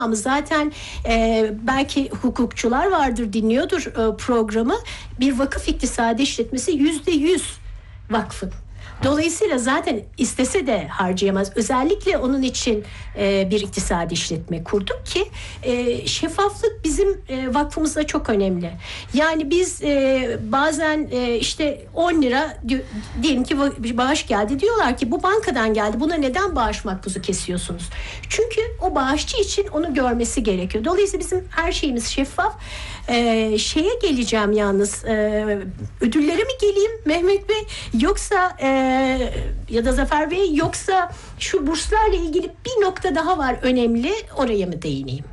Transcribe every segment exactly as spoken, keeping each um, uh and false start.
Ama zaten e, belki hukukçular vardır, dinliyordur e, programı. Bir vakıf iktisadi işletmesi yüzde yüz vakfın. Dolayısıyla zaten istese de harcayamaz. Özellikle onun için e, bir iktisadi işletme kurduk ki e, şeffaflık bizim e, vakfımızda çok önemli. Yani biz e, bazen e, işte on lira diyelim ki bağış geldi. Diyorlar ki bu bankadan geldi. Buna neden bağış makbuzu kesiyorsunuz? Çünkü o bağışçı için onu görmesi gerekiyor. Dolayısıyla bizim her şeyimiz şeffaf. Ee, şeye geleceğim yalnız ee, ödüllere mi geleyim Mehmet Bey yoksa e, ya da Zafer Bey, yoksa şu burslarla ilgili bir nokta daha var önemli, oraya mı değineyim?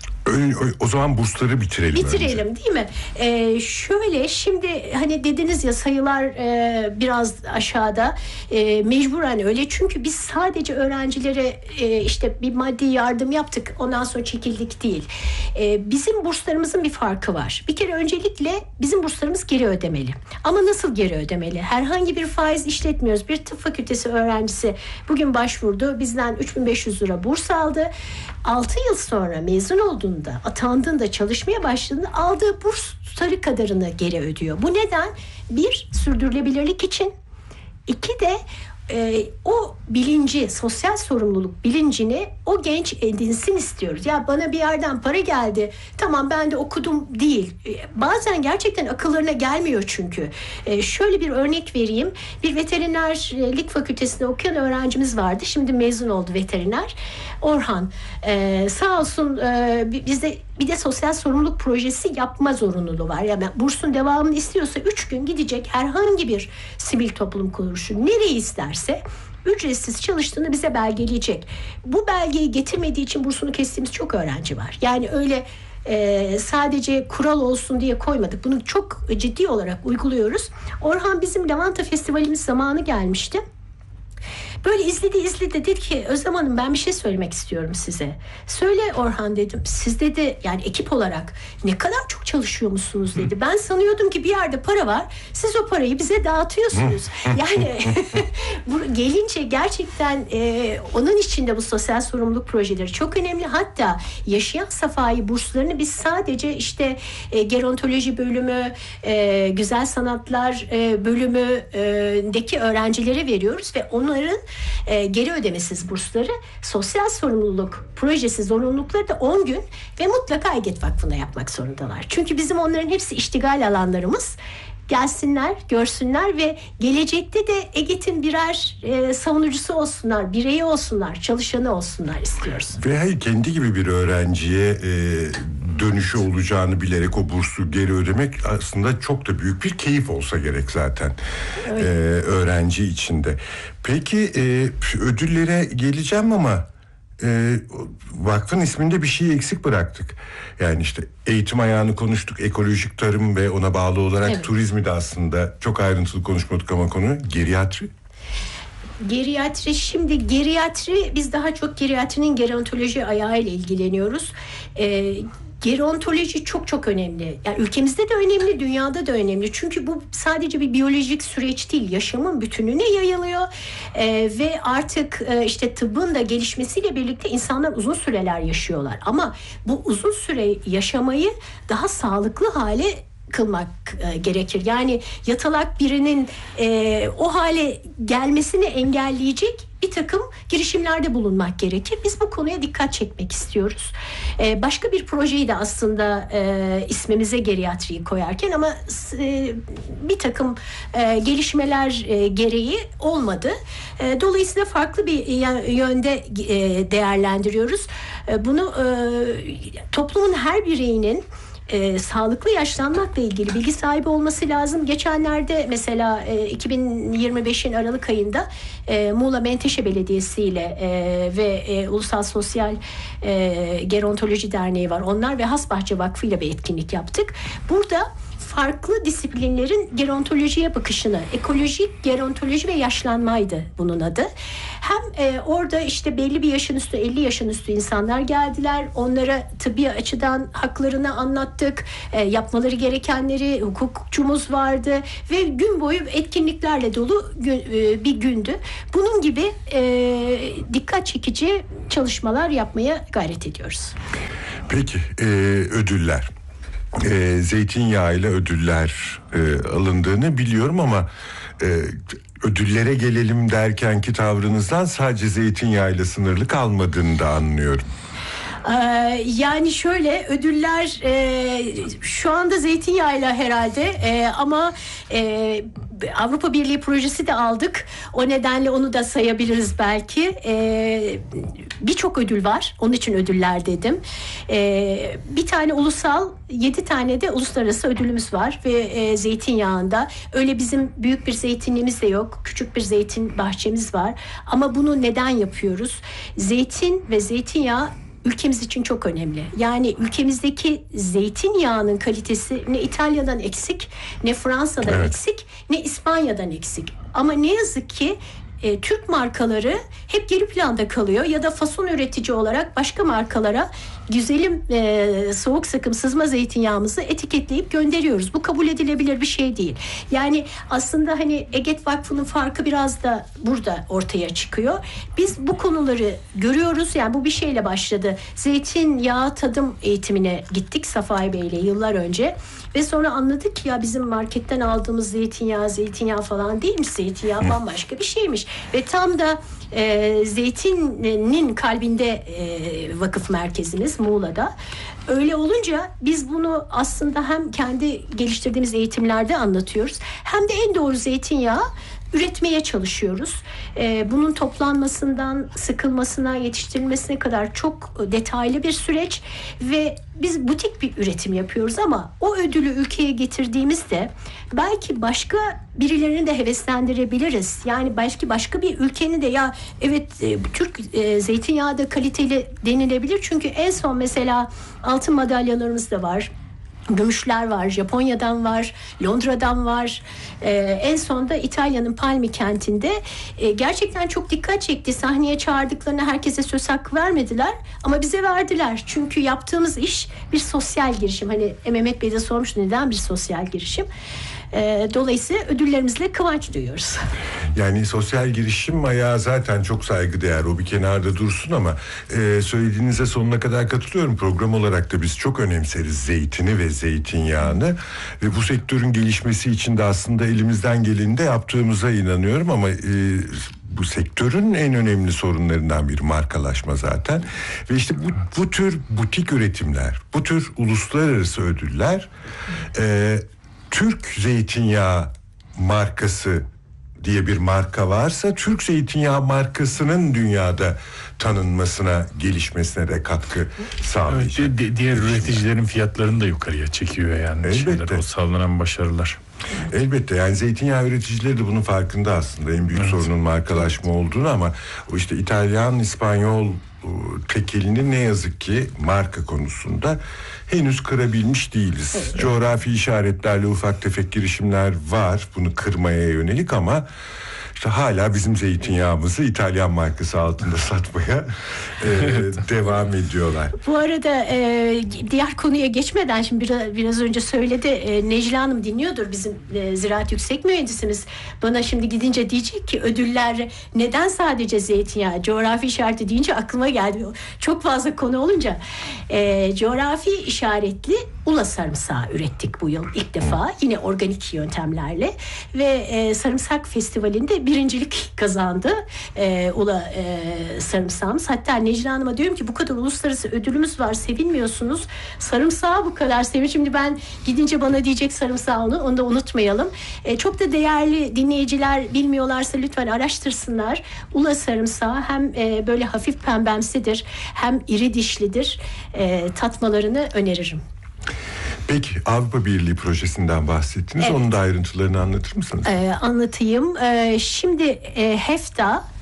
O zaman bursları bitirelim. Bitirelim önce. Değil mi? Ee, şöyle şimdi hani dediniz ya sayılar e, biraz aşağıda, e, mecburen öyle çünkü biz sadece öğrencilere e, işte bir maddi yardım yaptık ondan sonra çekildik değil. E, bizim burslarımızın bir farkı var. Bir kere öncelikle bizim burslarımız geri ödemeli. Ama nasıl geri ödemeli? Herhangi bir faiz işletmiyoruz. Bir tıp fakültesi öğrencisi bugün başvurdu, bizden üç bin beş yüz lira burs aldı. altı yıl sonra mezun olduğunda, atandığında, çalışmaya başladığında aldığı burs tutarı kadarını geri ödüyor. Bu neden? Bir, sürdürülebilirlik için. İki de e, o bilinci, sosyal sorumluluk bilincini o genç edinsin istiyoruz. Ya bana bir yerden para geldi, tamam ben de okudum değil. E, bazen gerçekten akıllarına gelmiyor çünkü. E, şöyle bir örnek vereyim. Bir veterinerlik fakültesinde okuyan öğrencimiz vardı. Şimdi mezun oldu veteriner. Orhan. E, sağ olsun e, bizde bir de sosyal sorumluluk projesi yapma zorunluluğu var. Yani bursun devamını istiyorsa üç gün gidecek herhangi bir sivil toplum kuruluşu nereyi isterse ücretsiz çalıştığını bize belgeleyecek. Bu belgeyi getirmediği için bursunu kestiğimiz çok öğrenci var. Yani öyle e, sadece kural olsun diye koymadık. Bunu çok ciddi olarak uyguluyoruz. Orhan bizim Lavanta Festivalimiz zamanı gelmişti. Böyle izledi izledi dedi ki Özlem Hanım ben bir şey söylemek istiyorum size. Söyle Orhan dedim. Siz dedi yani ekip olarak ne kadar çok çalışıyormuşsunuz dedi. Ben sanıyordum ki bir yerde para var. Siz o parayı bize dağıtıyorsunuz. Yani bu gelince gerçekten e, onun içinde bu sosyal sorumluluk projeleri çok önemli. Hatta yaşayan safai burslarını biz sadece işte e, gerontoloji bölümü, e, güzel sanatlar e, bölümündeki öğrencilere veriyoruz ve onların E, geri ödemesiz bursları, sosyal sorumluluk projesi zorunlulukları da on gün ve mutlaka EGET Vakfı'nda yapmak zorundalar. Çünkü bizim onların hepsi iştigal alanlarımız. Gelsinler, görsünler ve gelecekte de EGET'in birer e, savunucusu olsunlar, bireyi olsunlar, çalışanı olsunlar istiyoruz. Ve hayır, kendi gibi bir öğrenciye e, dönüşü olacağını bilerek o bursu geri ödemek aslında çok da büyük bir keyif olsa gerek zaten e, öğrenci içinde. Peki e, ödüllere geleceğim ama e, vakfın isminde bir şey eksik bıraktık. Yani işte eğitim ayağını konuştuk, ekolojik tarım ve ona bağlı olarak evet. Turizmi de aslında çok ayrıntılı konuşmadık ama konu geriatri. Geriatri, şimdi geriatri biz daha çok geriatrinin gerontoloji ayağıyla ilgileniyoruz. Ee, Gerontoloji çok çok önemli. Yani ülkemizde de önemli, dünyada da önemli. Çünkü bu sadece bir biyolojik süreç değil, yaşamın bütününe yayılıyor. Ee, ve artık e, işte tıbbın da gelişmesiyle birlikte insanlar uzun süreler yaşıyorlar. Ama bu uzun süre yaşamayı daha sağlıklı hale kılmak e, gerekir. Yani yatalak birinin e, o hale gelmesini engelleyecek bir takım girişimlerde bulunmak gerekir. Biz bu konuya dikkat çekmek istiyoruz. E, başka bir projeyi de aslında e, ismimize geriatriyi koyarken ama e, bir takım e, gelişmeler e, gereği olmadı. E, dolayısıyla farklı bir yönde e, değerlendiriyoruz. E, bunu e, toplumun her bireyinin E, sağlıklı yaşlanmakla ilgili bilgi sahibi olması lazım. Geçenlerde mesela e, iki bin yirmi beşin Aralık ayında e, Muğla Menteşe Belediyesi ile e, ve e, Ulusal Sosyal e, Gerontoloji Derneği var. Onlar ve Hasbahçe Vakfı ile bir etkinlik yaptık. Burada farklı disiplinlerin gerontolojiye bakışını, ekolojik gerontoloji ve yaşlanmaydı bunun adı. Hem e, orada işte belli bir yaşın üstü, elli yaşın üstü insanlar geldiler. Onlara tıbbi açıdan haklarını anlattık. E, yapmaları gerekenleri, hukukçumuz vardı ve gün boyu etkinliklerle dolu gün, e, bir gündü. Bunun gibi e, dikkat çekici çalışmalar yapmaya gayret ediyoruz. Peki e, ödüller. E, zeytinyağıyla ödüller e, alındığını biliyorum ama e, ödüllere gelelim derkenki tavrınızdan sadece zeytinyağıyla sınırlı kalmadığını da anlıyorum. Ee, yani şöyle ödüller e, şu anda zeytinyağıyla herhalde e, ama e, Avrupa Birliği projesi de aldık. O nedenle onu da sayabiliriz belki. E, Birçok ödül var. Onun için ödüller dedim. E, bir tane ulusal, yedi tane de uluslararası ödülümüz var ve e, zeytinyağında öyle bizim büyük bir zeytinliğimiz de yok. Küçük bir zeytin bahçemiz var. Ama bunu neden yapıyoruz? Zeytin ve zeytinyağı ülkemiz için çok önemli. Yani ülkemizdeki zeytinyağının kalitesi ne İtalya'dan eksik, ne Fransa'dan evet. eksik, ne İspanya'dan eksik. Ama ne yazık ki e, Türk markaları hep geri planda kalıyor ya da fason üretici olarak başka markalara güzelim e, soğuk sıkım sızma zeytinyağımızı etiketleyip gönderiyoruz. Bu kabul edilebilir bir şey değil. Yani aslında hani Eget Vakfı'nın farkı biraz da burada ortaya çıkıyor. Biz bu konuları görüyoruz. Yani bu bir şeyle başladı. Zeytinyağı tadım eğitimine gittik Safai Bey ile yıllar önce. Ve sonra anladık ki ya bizim marketten aldığımız zeytinyağı zeytinyağı falan değilmiş. Zeytinyağı bambaşka bir şeymiş. Ve tam da e, zeytinin kalbinde e, vakıf merkezimiz Muğla'da. Öyle olunca biz bunu aslında hem kendi geliştirdiğimiz eğitimlerde anlatıyoruz. Hem de en doğru zeytinyağı üretmeye çalışıyoruz. Ee, bunun toplanmasından sıkılmasına, yetiştirilmesine kadar çok detaylı bir süreç ve biz butik bir üretim yapıyoruz ama o ödülü ülkeye getirdiğimizde belki başka birilerini de heveslendirebiliriz. Yani belki başka bir ülkenin de ya evet e, Türk e, zeytinyağı da kaliteli denilebilir. Çünkü en son mesela altın madalyalarımız da var. Gümüşler var, Japonya'dan var, Londra'dan var. Ee, en son da İtalya'nın Palmi kentinde e, gerçekten çok dikkat çekti. Sahneye çağırdıklarına herkese söz hakkı vermediler ama bize verdiler. Çünkü yaptığımız iş bir sosyal girişim. Hani Mehmet Bey de sormuştu neden bir sosyal girişim? Ee, dolayısıyla ödüllerimizle kıvanç duyuyoruz. Yani sosyal girişim ayağı zaten çok saygıdeğer, o bir kenarda dursun ama e, söylediğinize sonuna kadar katılıyorum. Program olarak da biz çok önemseriz zeytini ve zeytinyağını ve bu sektörün gelişmesi için de aslında elimizden geleni de yaptığımıza inanıyorum ama e, bu sektörün en önemli sorunlarından biri markalaşma zaten ve işte bu, bu tür butik üretimler, bu tür uluslararası ödüller e, Türk zeytinyağı markası diye bir marka varsa Türk zeytinyağı markasının dünyada tanınmasına, gelişmesine de katkı sağlayacak. Evet, di- diğer üreticilerin fiyatlarını da yukarıya çekiyor yani. Elbette. Şeyler, o sağlanan başarılar. Elbette yani zeytinyağı üreticileri de bunun farkında aslında en büyük evet. sorunun markalaşma olduğunu ama o işte İtalyan, İspanyol tekelini ne yazık ki marka konusunda henüz kırabilmiş değiliz. Evet. Coğrafi işaretlerle ufak tefek girişimler var bunu kırmaya yönelik ama işte hala bizim zeytinyağımızı İtalyan markası altında satmaya e, devam ediyorlar. Bu arada e, diğer konuya geçmeden şimdi biraz, biraz önce söyledi e, Necla Hanım dinliyordur bizim e, ziraat yüksek mühendisimiz. Bana şimdi gidince diyecek ki ödüller neden sadece zeytinyağı? Coğrafi işareti deyince aklıma geldi. Çok fazla konu olunca e, coğrafi işaretli ula sarımsağı ürettik bu yıl ilk defa. Yine organik yöntemlerle ve e, sarımsak festivalinde birincilik kazandı e, ula e, sarımsağımız. Hatta Necla Hanım'a diyorum ki bu kadar uluslararası ödülümüz var, sevinmiyorsunuz. Sarımsağı bu kadar sevin. Şimdi ben gidince bana diyecek sarımsağı onu, onu da unutmayalım. E, çok da değerli dinleyiciler bilmiyorlarsa lütfen araştırsınlar. Ula sarımsağı hem e, böyle hafif pembemsidir hem iri dişlidir. E, tatmalarını öneririm. Peki Avrupa Birliği projesinden bahsettiniz. Evet. Onun da ayrıntılarını anlatır mısınız? Ee, anlatayım. Ee, şimdi e, HEFTA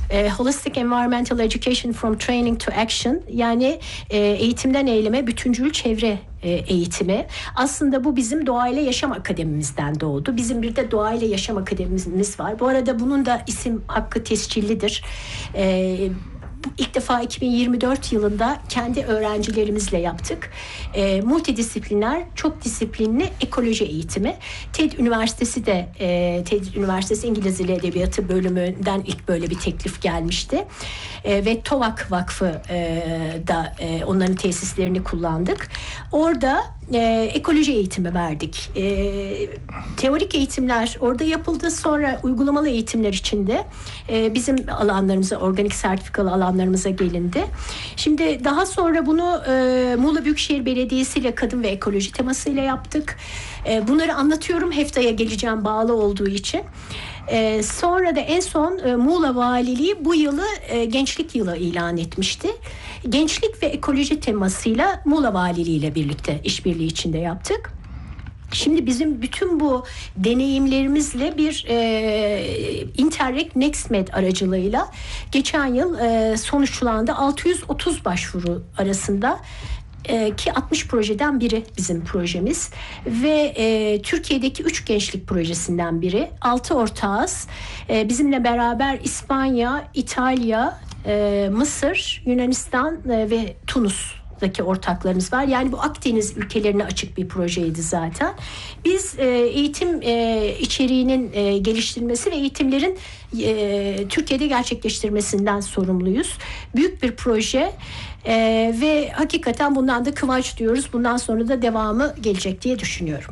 E, Holistic Environmental Education from Training to Action, yani e, eğitimden eyleme bütüncül çevre e, eğitimi. Aslında bu bizim Doğayla Yaşam Akademimizden doğdu. Bizim bir de Doğayla Yaşam Akademimiz var. Bu arada bunun da isim hakkı tescillidir. E, İlk defa iki bin yirmi dört yılında kendi öğrencilerimizle yaptık. E, multidisipliner, çok disiplinli ekoloji eğitimi. TED Üniversitesi de e, TED Üniversitesi İngiliz Dili Edebiyatı bölümünden ilk böyle bir teklif gelmişti. E, ve TOVAK Vakfı e, da e, onların tesislerini kullandık. Orada e, ekoloji eğitimi verdik. E, teorik eğitimler orada yapıldı. Sonra uygulamalı eğitimler içinde e, bizim alanlarımıza, organik sertifikalı alanlarımıza gelindi. Şimdi daha sonra bunu e, Muğla Büyükşehir Belediyesi ile kadın ve ekoloji temasıyla yaptık. E, bunları anlatıyorum. Hefta'ya geleceğim bağlı olduğu için. Ee, sonra da en son e, Muğla Valiliği bu yılı e, Gençlik Yılı ilan etmişti. Gençlik ve ekoloji temasıyla Muğla Valiliği ile birlikte işbirliği içinde yaptık. Şimdi bizim bütün bu deneyimlerimizle bir e, Interreg NextMed aracılığıyla geçen yıl e, sonuçlandı. altı yüz otuz başvuru arasında ki altmış projeden biri bizim projemiz ve e, Türkiye'deki üç gençlik projesinden biri. Altı ortağız. E, bizimle beraber İspanya, İtalya, e, Mısır, Yunanistan e, ve Tunus'daki ortaklarımız var. Yani bu Akdeniz ülkelerine açık bir projeydi zaten. Biz e, eğitim e, içeriğinin e, geliştirilmesi ve eğitimlerin e, Türkiye'de gerçekleştirmesinden sorumluyuz. Büyük bir proje. Ee, ve hakikaten bundan da kıvanç diyoruz. Bundan sonra da devamı gelecek diye düşünüyorum.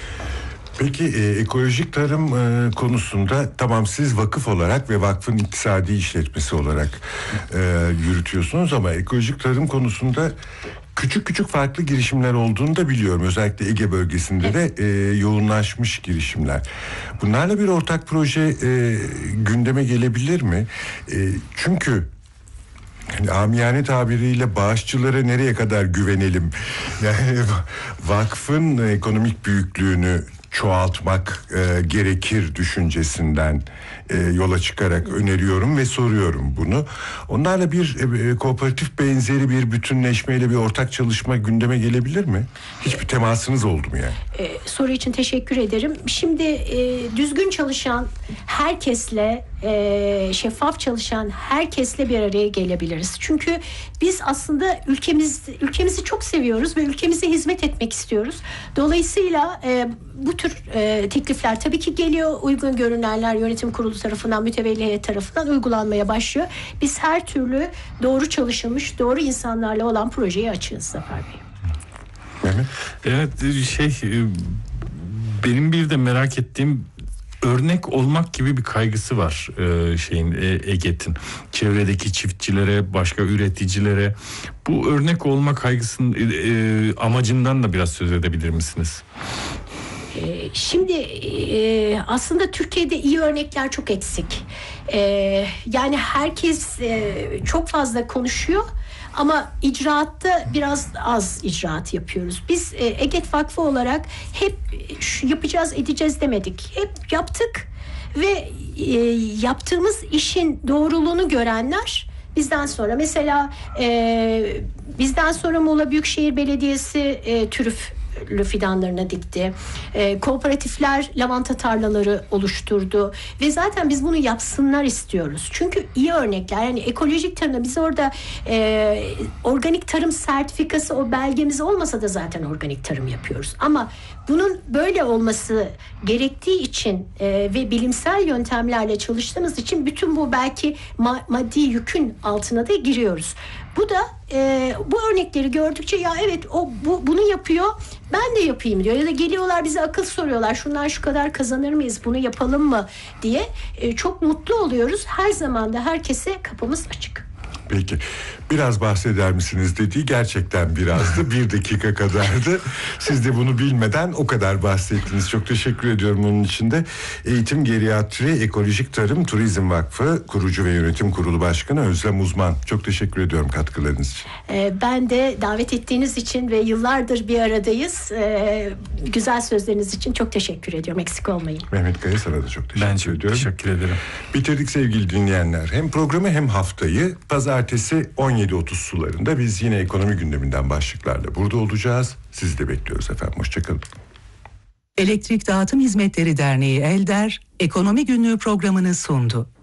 Peki e, ekolojik tarım e, konusunda tamam siz vakıf olarak ve vakfın iktisadi işletmesi olarak e, yürütüyorsunuz ama ekolojik tarım konusunda küçük küçük farklı girişimler olduğunu da biliyorum. Özellikle Ege bölgesinde evet. de e, yoğunlaşmış girişimler. Bunlarla bir ortak proje e, gündeme gelebilir mi? E, çünkü yani amiyane tabiriyle bağışçılara nereye kadar güvenelim? Yani vakfın ekonomik büyüklüğünü çoğaltmak e, gerekir düşüncesinden e, yola çıkarak öneriyorum ve soruyorum bunu. Onlarla bir e, kooperatif benzeri bir bütünleşmeyle bir ortak çalışma gündeme gelebilir mi? Hiçbir temasınız oldu mu yani? E, soru için teşekkür ederim. Şimdi e, düzgün çalışan herkesle, e, şeffaf çalışan herkesle bir araya gelebiliriz. Çünkü biz aslında ülkemiz ülkemizi çok seviyoruz ve ülkemize hizmet etmek istiyoruz. Dolayısıyla e, bu tür e, teklifler tabii ki geliyor. Uygun görünenler yönetim kurulu tarafından, mütevelli heyet tarafından uygulanmaya başlıyor. Biz her türlü doğru çalışılmış, doğru insanlarla olan projeye açığız Zafer Bey. Mehmet? Evet, şey benim bir de merak ettiğim, örnek olmak gibi bir kaygısı var e, şeyin e, EGET'in çevredeki çiftçilere, başka üreticilere. Bu örnek olma kaygısının e, amacından da biraz söz edebilir misiniz? Şimdi aslında Türkiye'de iyi örnekler çok eksik. Yani herkes çok fazla konuşuyor ama icraatta biraz az icraat yapıyoruz. Biz EGET Vakfı olarak hep yapacağız, edeceğiz demedik. Hep yaptık ve yaptığımız işin doğruluğunu görenler bizden sonra, mesela bizden sonra Muğla Büyükşehir Belediyesi türüf fidanlarına dikti. E, kooperatifler lavanta tarlaları oluşturdu ve zaten biz bunu yapsınlar istiyoruz. Çünkü iyi örnekler, yani ekolojik tarımda biz orada e, organik tarım sertifikası, o belgemiz olmasa da zaten organik tarım yapıyoruz. Ama bunun böyle olması gerektiği için e, ve bilimsel yöntemlerle çalıştığımız için bütün bu belki ma- maddi yükün altına da giriyoruz. Bu da e, bu örnekleri gördükçe ya evet o bu, bunu yapıyor, ben de yapayım diyor. Ya da geliyorlar bize akıl soruyorlar, şundan şu kadar kazanır mıyız, bunu yapalım mı diye. E, çok mutlu oluyoruz. Her zaman da herkese kapımız açık. Peki. Biraz bahseder misiniz dediği gerçekten birazdı. Bir dakika kadardı. Siz de bunu bilmeden o kadar bahsettiniz. Çok teşekkür ediyorum onun için de. Eğitim, Geriatri, Ekolojik Tarım, Turizm Vakfı Kurucu ve Yönetim Kurulu Başkanı Özlem Uzman. Çok teşekkür ediyorum katkılarınız için. Ee, ben de davet ettiğiniz için ve yıllardır bir aradayız. Ee, güzel sözleriniz için çok teşekkür ediyorum. Eksik olmayın. Mehmet Kaya, sana da çok teşekkür Ben çok ediyorum. teşekkür ederim. Bitirdik sevgili dinleyenler. Hem programı hem haftayı pazartesi on yedi otuz sularında biz yine ekonomi gündeminden başlıklarla burada olacağız. Sizi de bekliyoruz efendim. Hoşçakalın. Elektrik Dağıtım Hizmetleri Derneği ELDER, Ekonomi Günlüğü programını sundu.